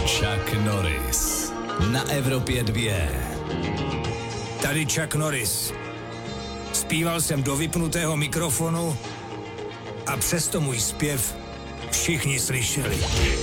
Chuck Norris na Evropě 2. Tady Chuck Norris. Zpíval jsem do vypnutého mikrofonu a přesto můj zpěv všichni slyšeli.